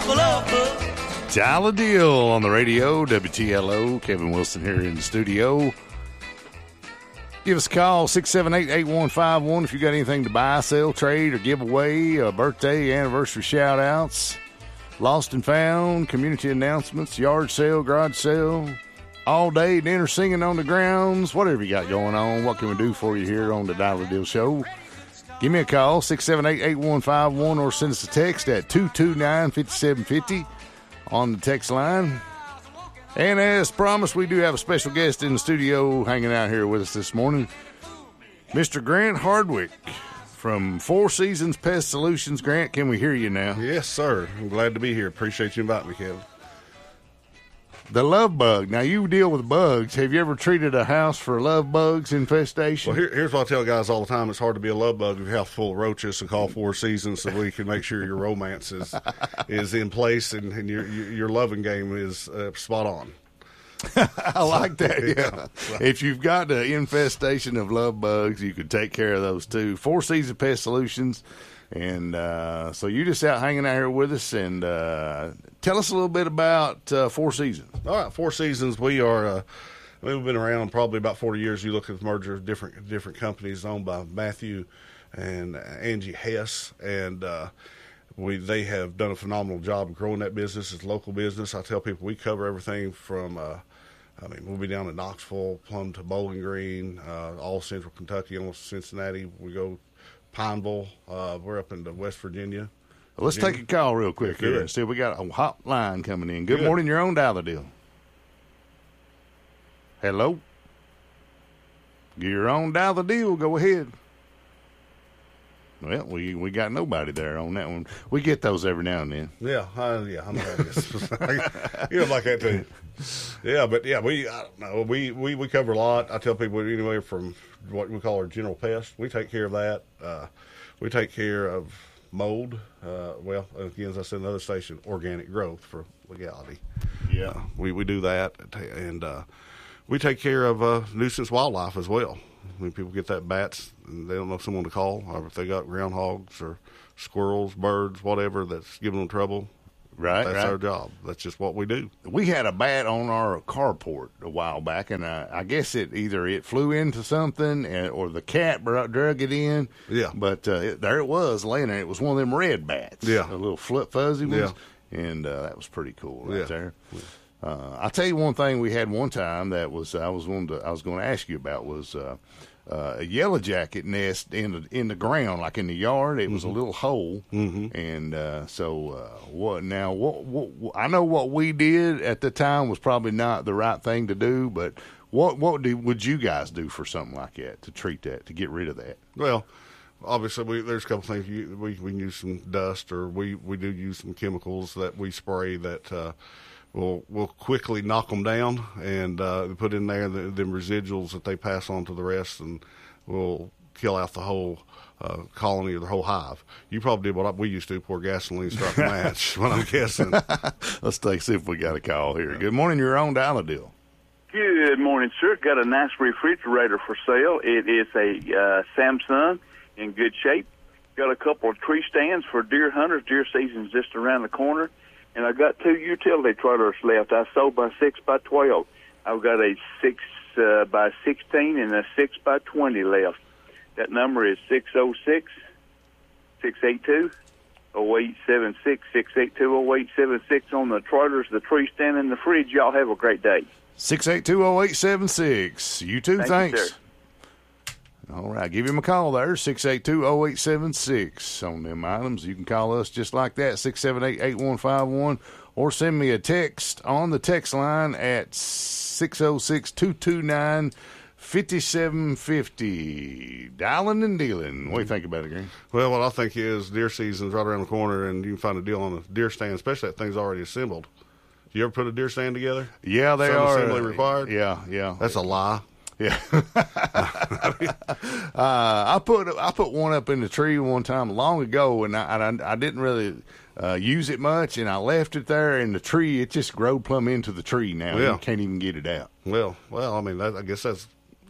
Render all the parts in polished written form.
love bug. Dial a Deal on the radio, WTLO. Kevin Wilson here in the studio. Give us a call, 678-8151, if you got anything to buy, sell, trade, or give away, birthday, anniversary shout-outs, lost and found, community announcements, yard sale, garage sale, all day, dinner singing on the grounds, whatever you got going on. What can we do for you here on the Dial a Deal Show? Give me a call, 678-8151, or send us a text at 229-5750 on the text line. And as promised, we do have a special guest in the studio hanging out here with us this morning, Mr. Grant Hardwick from Four Seasons Pest Solutions. Grant, can we hear you now? Yes, sir. I'm glad to be here. Appreciate you inviting me, Kevin. The love bug. Now, you deal with bugs. Have you ever treated a house for love bugs infestation? Well, here's what I tell guys all the time. It's hard to be a love bug if your house full of roaches, so call Four Seasons so we can make sure your romance is in place and your loving game is spot on. I like that, yeah. If you've got the infestation of love bugs, you could take care of those too. Four Seasons Pest Solutions. And so you just out hanging out here with us, and tell us a little bit about Four Seasons. All right, Four Seasons, we are we've been around probably about 40 years. You look at the merger of different companies owned by Matthew and Angie Hess, and they have done a phenomenal job of growing that business. It's a local business. I tell people we cover everything from we'll be down in Knoxville, plumb to Bowling Green, all central Kentucky, almost Cincinnati. We go Pineville. We're up into West Virginia. Well, let's take a call real quick here and see. We got a hot line coming in. Good morning. You're on Dial a Deal. Hello. You're on Dial the Deal. Go ahead. Well, we got nobody there on that one. We get those every now and then. Yeah, I'm like that too. Yeah, but yeah, I don't know. We cover a lot. I tell people anywhere from what we call our general pest. We take care of that. We take care of mold. Well, again, as I said, another station, organic growth for legality. Yeah, we do that, and we take care of nuisance wildlife as well. When people get that bats and they don't know someone to call, or if they got groundhogs or squirrels, birds, whatever that's giving them trouble. Right, that's our job. That's just what we do. We had a bat on our carport a while back, and I guess it flew into something, or the cat drug it in. Yeah. But there it was laying there. It was one of them red bats. Yeah. The little fuzzy ones. Yeah. And that was pretty cool right there. Yeah. I'll tell you one thing we had one time that was I was going to ask you about was a yellow jacket nest in the ground, like in the yard. It was a little hole, and what I know what we did at the time was probably not the right thing to do, but what would you guys do for something like that to treat that, to get rid of that? Well, obviously there's a couple things we can use some dust, or we do use some chemicals that we spray that. We'll quickly knock them down and put in there the residuals that they pass on to the rest, and we'll kill out the whole colony or the whole hive. You probably did what we used to, pour gasoline, strike a match, what I'm guessing. Let's see if we got a call here. Good morning. You're on Dial a Deal. Good morning, sir. Got a nice refrigerator for sale. It is a Samsung in good shape. Got a couple of tree stands for deer hunters. Deer season's just around the corner. And I've got 2 utility trailers left. I sold my 6x12. I've got a 6x16 and a 6x20 left. That number is 606-682-0876, 682-0876 on the trailers, the tree stand, and the fridge. Y'all have a great day. 682-0876. You too, thanks. You, sir. All right, give him a call there, 682-0876 on them items. You can call us just like that, 678-8151, or send me a text on the text line at 606-229-5750. Dialing and dealing. What do you think about it, Green? Well, what I think is deer season's right around the corner, and you can find a deal on a deer stand, especially that thing's already assembled. You ever put a deer stand together? Yeah, they Some are. assembly required? Yeah. That's a lie. Yeah. I put one up in the tree one time long ago, and I didn't really use it much, and I left it there in the tree. It just growed plumb into the tree now. Yeah. You can't even get it out. Well, I mean, I guess that's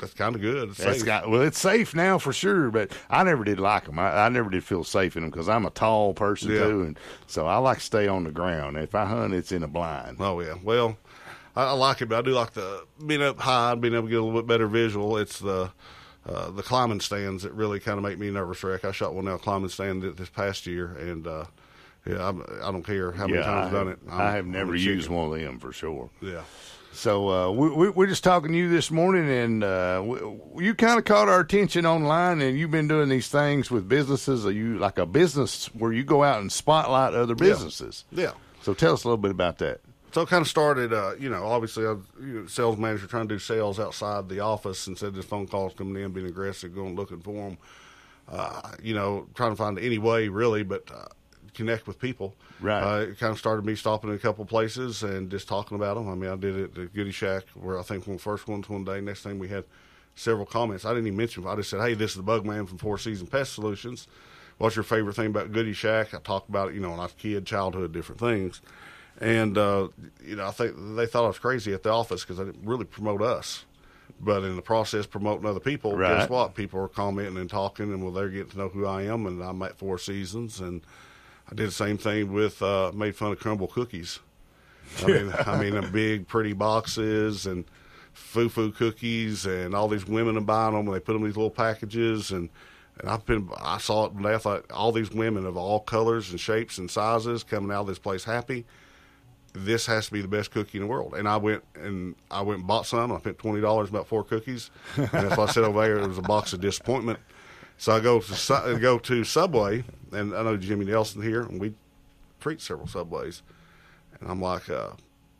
That's kind of good. It's That's safe. it's safe now for sure, but I never did like them. I never did feel safe in them because I'm a tall person too, and so I like to stay on the ground. If I hunt, it's in a blind. Oh yeah, well, I like it, but I do like the being up high, being able to get a little bit better visual. It's the climbing stands that really kind of make me nervous, Rick. I shot one now climbing stand this past year, and I don't care how many times I've done it. I have never used one of them for sure. Yeah. So we're just talking to you this morning, and you kind of caught our attention online, and you've been doing these things with businesses. Are you like a business where you go out and spotlight other businesses? Yeah. So tell us a little bit about that. So it kind of started, obviously I was sales manager trying to do sales outside the office instead of just phone calls coming in, being aggressive, going looking for them, trying to find any way really, but connect with people. Right. It kind of started me stopping in a couple places and just talking about them. I mean, I did it at the Goody Shack where I think one of the first ones one day. Next thing we had several comments. I didn't even mention them. I just said, hey, this is the Bug Man from Four Seasons Pest Solutions. What's your favorite thing about Goody Shack? I talked about it, when I was a kid, childhood, different things. And, I think they thought I was crazy at the office because I didn't really promote us. But in the process, promoting other people, right. Guess what? People are commenting and talking, and they're getting to know who I am. And I'm at Four Seasons, and I did the same thing with made fun of Crumble cookies. I mean, the big, pretty boxes and foo-foo cookies, and all these women are buying them, and they put them in these little packages. And I saw it today. I thought all these women of all colors and shapes and sizes coming out of this place happy. This has to be the best cookie in the world. And I went and bought some. I spent $20 about 4 cookies. And that's why I said over there it was a box of disappointment. So I go to Subway, and I know Jimmy Nelson here, and we treat several Subways. And I'm like, I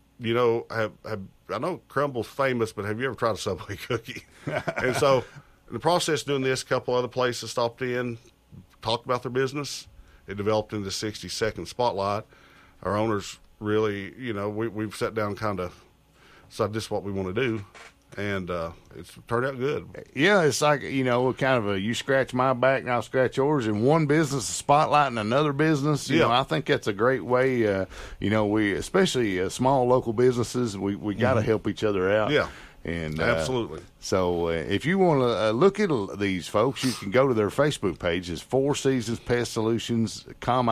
know Crumble's famous, but have you ever tried a Subway cookie? And so in the process of doing this, a couple other places stopped in, talked about their business. It developed into 60-second spotlight. Our owners really, we've sat down kind of decided this is what we want to do, and it's turned out good. Yeah, it's like, kind of you scratch my back and I'll scratch yours, and one business spotlighting another business. You know, I think that's a great way. We, especially small local businesses, we got to help each other out. Yeah. And absolutely. So if you want to look at these folks, you can go to their Facebook page. It's Four Seasons Pest Solutions,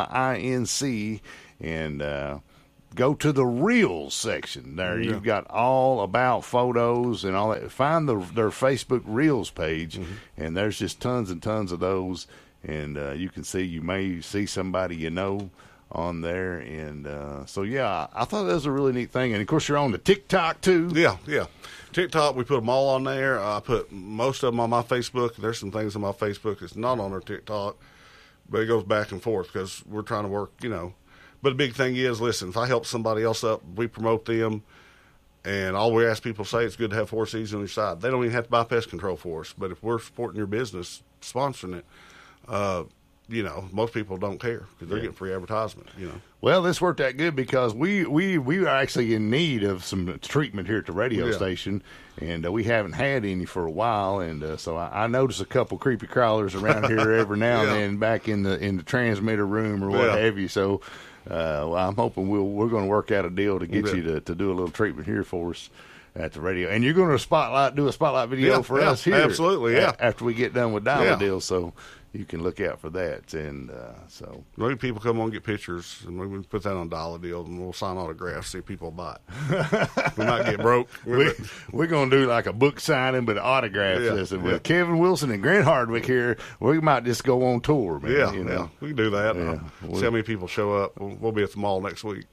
INC, and go to the Reels section. There you've got all about photos and all that. Find their Facebook Reels page, and there's just tons and tons of those. And you can see, you may see somebody on there. And I thought that was a really neat thing. And, of course, you're on the TikTok, too. Yeah. TikTok, we put them all on there. I put most of them on my Facebook. There's some things on my Facebook that's not on our TikTok, but it goes back and forth because we're trying to work, But the big thing is, listen, if I help somebody else up, we promote them, and all we ask people to say, it's good to have Four Seasons on your side. They don't even have to buy pest control for us, but if we're supporting your business, sponsoring it, most people don't care because they're getting free advertisement, Well, this worked out good because we are actually in need of some treatment here at the radio station, and we haven't had any for a while, and so I notice a couple creepy crawlers around here every now and then back in the transmitter room or what have you. So I'm hoping we're going to work out a deal to get you to do a little treatment here for us at the radio, and you're going to do a spotlight video for us here. Absolutely, after we get done with Dollar Deal, so you can look out for that. And so maybe people come on and get pictures, and we can put that on Dollar Deal, and we'll sign autographs, see if people buy it. We might get broke. We're going to do like a book signing, but autographs. With Kevin Wilson and Grant Hardwick here, we might just go on tour, man. We can do that. See how many people show up. We'll be at the mall next week.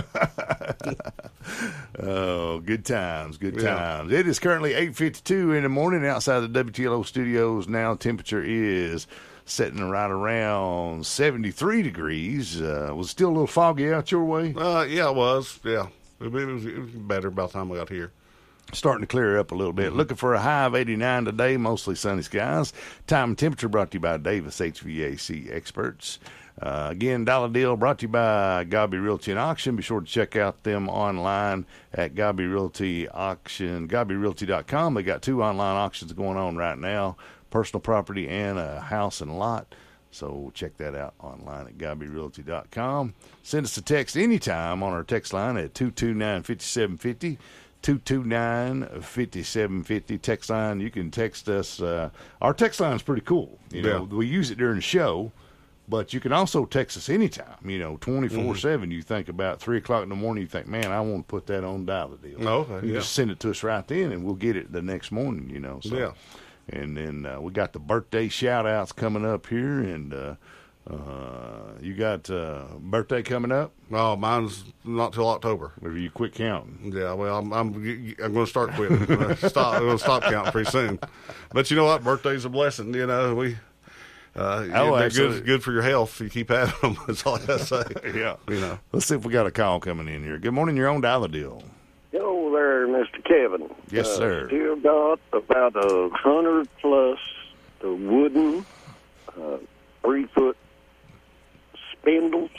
Oh, good times, good times. It is currently 8:52 in the morning outside the WTLO studios. Now temperature is sitting right around 73 degrees. Was it still a little foggy out your way? Yeah, it was. Yeah. It was better by the time I got here. Starting to clear up a little bit. Looking for a high of 89 today, mostly sunny skies. Time and temperature brought to you by Davis HVAC experts. Again, Dollar Deal brought to you by Godby Realty and Auction. Be sure to check out them online at Godby Realty Auction, GodbyRealty.com. They got 2 online auctions going on right now, personal property and a house and lot. So check that out online at GodbyRealty.com. Send us a text anytime on our text line at 229-5750. 229-5750. Text line, you can text us. Our text line is pretty cool. You know, we use it during the show, but you can also text us anytime, 24/7. You think about 3 o'clock in the morning, you think, man, I want to put that on Dial-A-Deal. Okay, you just send it to us right then, and we'll get it the next morning, So. Yeah. And then we got the birthday shout-outs coming up here, and you got birthday coming up? No, mine's not till October. Or you quit counting? Yeah, well, I'm going to start quitting. I'm going to stop counting pretty soon. But you know what? Birthday's a blessing. We. They're good for your health. You keep having them. That's all I gotta say. Yeah. Let's see if we got a call coming in here. Good morning. You're on Dial-A-Deal. Hello there, Mr. Kevin. Yes, sir. Still got about 100 plus the wooden 3-foot spindles,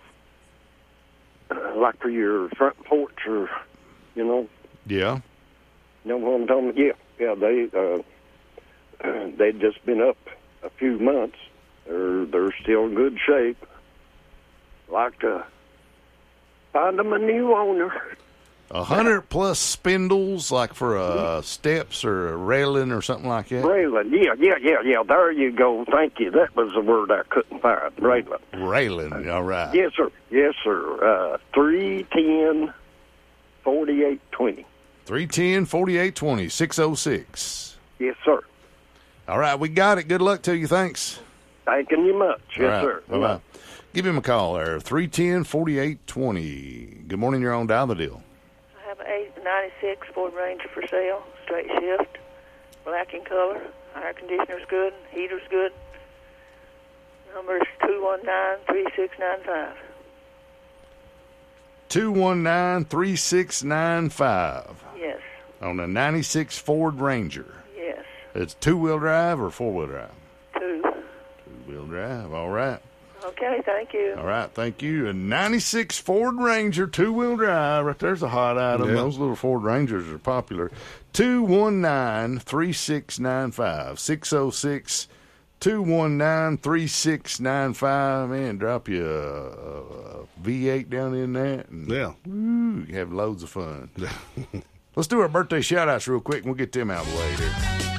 like for your front porch, or Yeah. You know what I'm talking about? Yeah. They'd just been up a few months. They're still in good shape. Like to find them a new owner. 100 plus spindles, like for steps or a railing or something like that? Railing, yeah. There you go. Thank you. That was the word I couldn't find. Railing. Railing, all right. Yes, sir. 310 4820. 310 4820, 606. Yes, sir. All right, we got it. Good luck to you. Thanks. Thanking you much. Yes, right. sir. Bye-bye. Give him a call there, 310 4820. Good morning. You're on Dial-A-Deal. I have an 96 Ford Ranger for sale, straight shift, black in color. Air conditioner's good, heater's good. Number is 219-3695. 219-3695. Yes. On a 96 Ford Ranger. Yes. It's two-wheel drive or four-wheel drive? Two-wheel drive. All right. Okay, thank you. All right, thank you. A 96 Ford Ranger, two-wheel drive. Right there's a hot item. Yeah. Those little Ford Rangers are popular. 219-3695. 606-219-3695. Man, drop you a V8 down in that. And, woo, you have loads of fun. Let's do our birthday shout-outs real quick, and we'll get them out of the way here.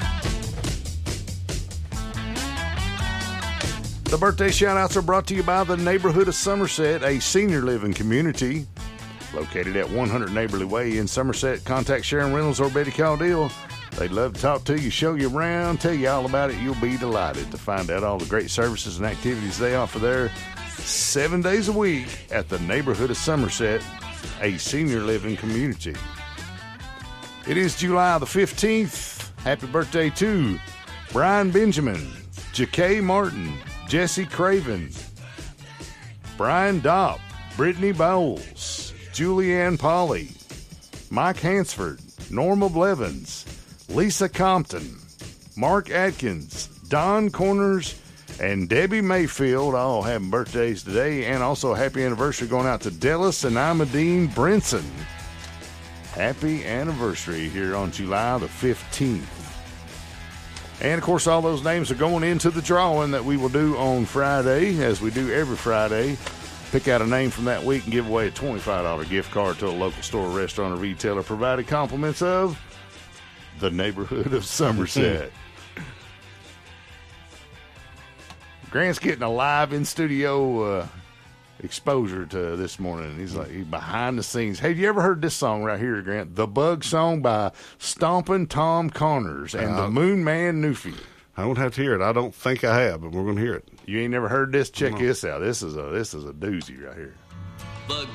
The birthday shout-outs are brought to you by the Neighborhood of Somerset, a senior living community located at 100 Neighborly Way in Somerset. Contact Sharon Reynolds or Betty Caudill. They'd love to talk to you, show you around, tell you all about it. You'll be delighted to find out all the great services and activities they offer there 7 days a week at the Neighborhood of Somerset, a senior living community. It is July the 15th. Happy birthday to Brian Benjamin, Ja'Kay Martin, Jesse Craven, Brian Dopp, Brittany Bowles, Julianne Polly, Mike Hansford, Norma Blevins, Lisa Compton, Mark Atkins, Don Corners, and Debbie Mayfield all having birthdays today, and also a happy anniversary going out to Dallas and Imadine Brinson. Happy anniversary here on July the 15th. And, of course, all those names are going into the drawing that we will do on Friday, as we do every Friday. Pick out a name from that week and give away a $25 gift card to a local store, restaurant, or retailer, provided compliments of the Neighborhood of Somerset. Grant's getting a live in-studio exposure to this morning. He's behind the scenes. Have you ever heard this song right here, Grant? The Bug Song by Stompin' Tom Connors and the Moon Man Newfie. I don't have to hear it. I don't think I have, but we're going to hear it. You ain't never heard this? Check this out. This is a doozy right here. Bug